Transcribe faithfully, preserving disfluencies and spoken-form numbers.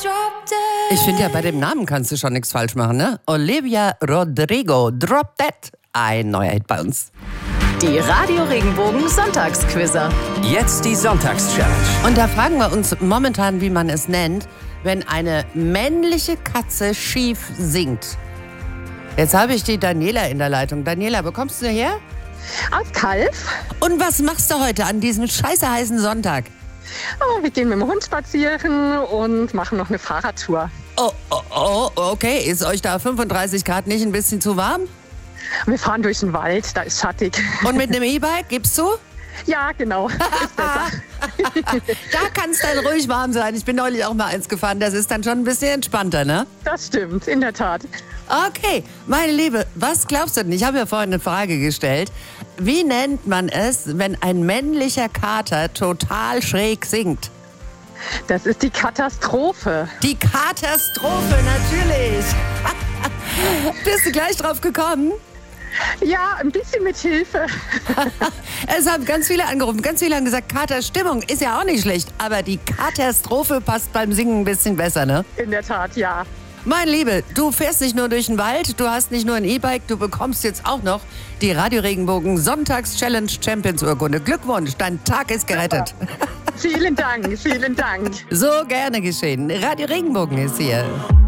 Ich finde ja, bei dem Namen kannst du schon nichts falsch machen, ne? Olivia Rodrigo, Drop That. Ein neuer Hit bei uns. Die Radio Regenbogen Sonntagsquizzer. Jetzt die Sonntagschallenge. Und da fragen wir uns momentan, wie man es nennt, wenn eine männliche Katze schief singt. Jetzt habe ich die Daniela in der Leitung. Daniela, wo kommst du her? Aus Kalf. Und was machst du heute an diesem scheiße heißen Sonntag? Oh, wir gehen mit dem Hund spazieren und machen noch eine Fahrradtour. Oh, oh, oh, okay. Ist euch da fünfunddreißig Grad nicht ein bisschen zu warm? Wir fahren durch den Wald, da ist schattig. Und mit einem E-Bike, gibst du? Ja, genau. Ist besser. Da kann es dann ruhig warm sein. Ich bin neulich auch mal eins gefahren. Das ist dann schon ein bisschen entspannter, ne? Das stimmt, in der Tat. Okay, meine Liebe, was glaubst du denn? Ich habe ja vorhin eine Frage gestellt. Wie nennt man es, wenn ein männlicher Kater total schräg singt? Das ist die Katastrophe. Die Katastrophe, natürlich. Bist du gleich drauf gekommen? Ja, ein bisschen mit Hilfe. Es haben ganz viele angerufen, ganz viele haben gesagt, Katerstimmung ist ja auch nicht schlecht, aber die Katastrophe passt beim Singen ein bisschen besser, ne? In der Tat, ja. Meine Liebe, du fährst nicht nur durch den Wald, du hast nicht nur ein E-Bike, du bekommst jetzt auch noch die Radio Regenbogen Sonntags-Challenge Champions Urkunde. Glückwunsch, dein Tag ist gerettet. Vielen Dank, vielen Dank. So gerne geschehen. Radio Regenbogen ist hier.